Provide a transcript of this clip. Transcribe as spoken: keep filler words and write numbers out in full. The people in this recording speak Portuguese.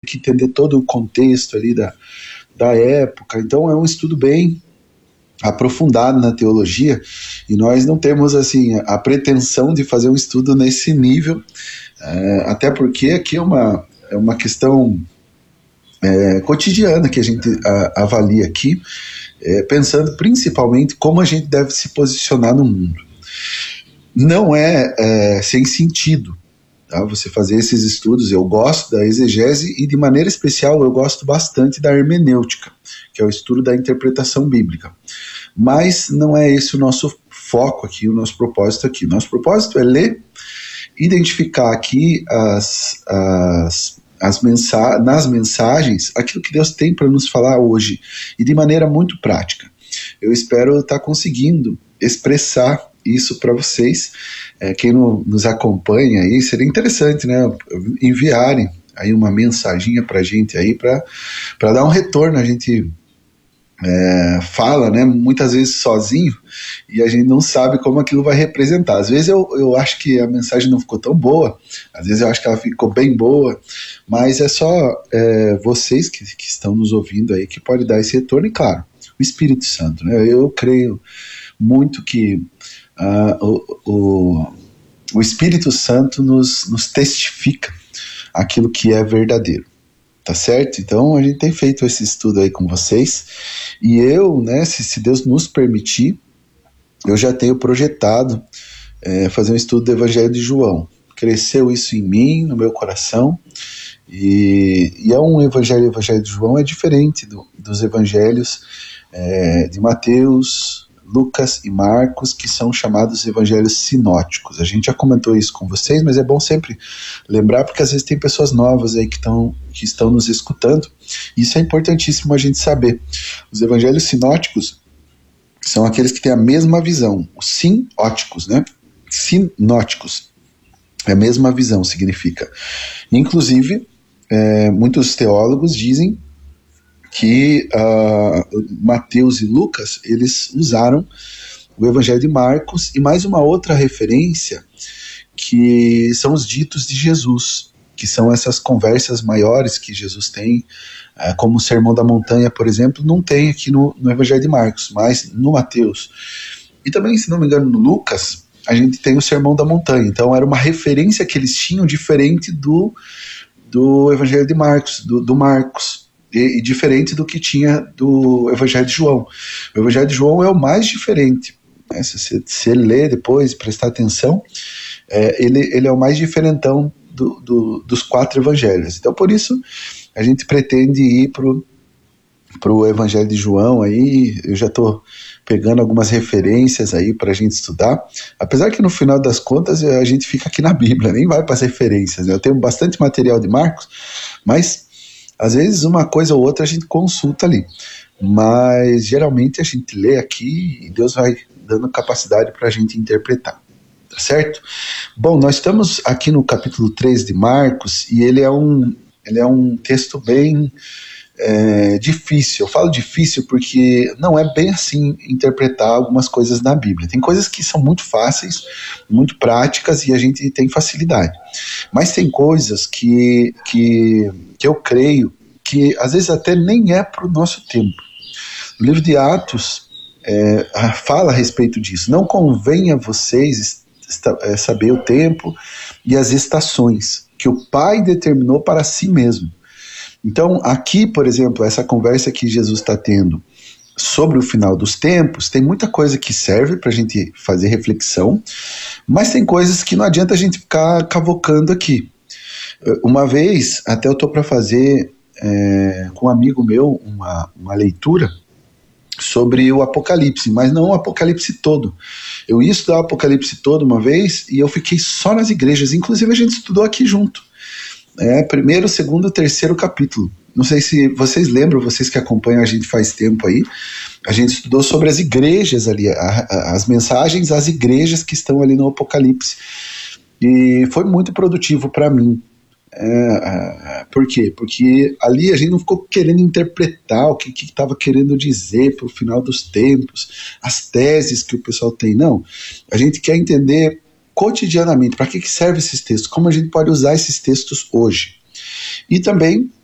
que entender todo o contexto ali da, da época. Então é um estudo bem aprofundado na teologia, e nós não temos assim a pretensão de fazer um estudo nesse nível, é, até porque aqui é uma, é uma questão é, cotidiana que a gente a, avalia aqui, é, pensando principalmente como a gente deve se posicionar no mundo. Não é, é sem sentido, tá, você fazer esses estudos. Eu gosto da exegese e, de maneira especial, eu gosto bastante da hermenêutica, que é o estudo da interpretação bíblica. Mas não é esse o nosso foco aqui, o nosso propósito aqui. Nosso propósito é ler, identificar aqui as, as, as mensa- nas mensagens aquilo que Deus tem para nos falar hoje, e de maneira muito prática. Eu espero estar conseguindo expressar isso para vocês. É, quem no, nos acompanha aí, seria interessante, né, enviarem aí uma mensaginha para a gente aí, para dar um retorno. A gente É, fala, né, muitas vezes sozinho, e a gente não sabe como aquilo vai representar. Às vezes eu, eu acho que a mensagem não ficou tão boa, às vezes eu acho que ela ficou bem boa, mas é só é, vocês que, que estão nos ouvindo aí que podem dar esse retorno, e claro, o Espírito Santo, né? Eu creio muito que uh, o, o, o Espírito Santo nos, nos testifica aquilo que é verdadeiro. Tá certo? Então a gente tem feito esse estudo aí com vocês, e eu, né, se, se Deus nos permitir, eu já tenho projetado é, fazer um estudo do Evangelho de João. Cresceu isso em mim, no meu coração, e, e é um evangelho, o Evangelho de João é diferente do, dos evangelhos é, de Mateus, Lucas e Marcos, que são chamados evangelhos sinóticos. A gente já comentou isso com vocês, mas é bom sempre lembrar, porque às vezes tem pessoas novas aí que, tão, que estão nos escutando, e isso é importantíssimo a gente saber. Os evangelhos sinóticos são aqueles que têm a mesma visão, os sinóticos, né? Sinóticos, é a mesma visão, significa. Inclusive, é, muitos teólogos dizem que uh, Mateus e Lucas, eles usaram o Evangelho de Marcos e mais uma outra referência, que são os ditos de Jesus, que são essas conversas maiores que Jesus tem, uh, como o Sermão da Montanha, por exemplo, não tem aqui no, no Evangelho de Marcos, mas no Mateus. E também, se não me engano, no Lucas, a gente tem o Sermão da Montanha. Então era uma referência que eles tinham diferente do, do Evangelho de Marcos, do, do Marcos. E, e diferente do que tinha do Evangelho de João. O Evangelho de João é o mais diferente, né? Se você se ler depois, prestar atenção, é, ele, ele é o mais diferentão do, do, dos quatro evangelhos. Então, por isso, a gente pretende ir para o Evangelho de João. Aí eu já estou pegando algumas referências aí para a gente estudar, apesar que no final das contas a gente fica aqui na Bíblia, nem vai para as referências, né? Eu tenho bastante material de Marcos, mas às vezes uma coisa ou outra a gente consulta ali, mas geralmente a gente lê aqui e Deus vai dando capacidade para a gente interpretar, tá certo? Bom, nós estamos aqui no capítulo três de Marcos, e ele é um, ele é um texto bem é, difícil. Eu falo difícil porque não é bem assim interpretar algumas coisas na Bíblia. Tem coisas que são muito fáceis, muito práticas, e a gente tem facilidade, mas tem coisas que, que, que eu creio que às vezes até nem é para o nosso tempo. O livro de Atos é, fala a respeito disso. Não convém a vocês esta, é, saber o tempo e as estações que o Pai determinou para si mesmo. Então, aqui, por exemplo, essa conversa que Jesus está tendo sobre o final dos tempos, tem muita coisa que serve para a gente fazer reflexão, mas tem coisas que não adianta a gente ficar cavocando aqui. Uma vez, até eu estou para fazer é, com um amigo meu uma, uma leitura sobre o Apocalipse, mas não o Apocalipse todo. Eu ia estudar o Apocalipse todo uma vez e eu fiquei só nas igrejas, inclusive a gente estudou aqui junto. É, primeiro, segundo, terceiro capítulo. Não sei se vocês lembram, vocês que acompanham a gente faz tempo aí, a gente estudou sobre as igrejas ali, a, a, as mensagens às igrejas que estão ali no Apocalipse. E foi muito produtivo para mim. É, é, por quê? Porque ali a gente não ficou querendo interpretar o que estava que querendo dizer para o final dos tempos, as teses que o pessoal tem. Não, a gente quer entender cotidianamente para que, que servem esses textos, como a gente pode usar esses textos hoje. E também